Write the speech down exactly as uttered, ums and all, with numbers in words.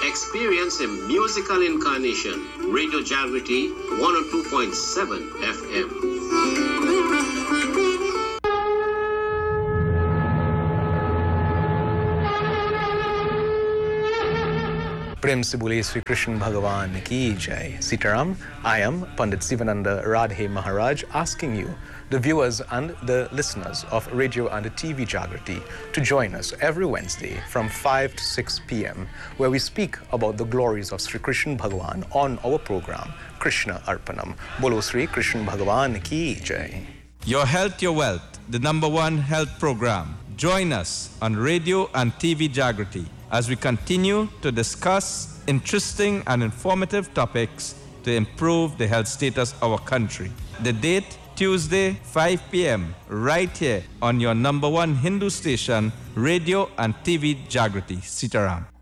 Experience a musical incarnation. Radio Jagriti one oh two point seven F M. Prem se bole Sri Krishna Bhagavan ki jai. Sitaram, I am Pandit Sivananda Radhe Maharaj asking you, the viewers and the listeners of Radio and T V Jagriti, to join us every Wednesday from five to six p m where we speak about the glories of Sri Krishna Bhagavan on our program, Krishna Arpanam. Bolo Sri Krishna Bhagavan ki jai. Your Health, Your Wealth, the number one health program. Join us on Radio and T V Jagriti as we continue to discuss interesting and informative topics to improve the health status of our country. The date, Tuesday, five p m, right here on your number one Hindu station, Radio and T V Jagriti, Sitaram.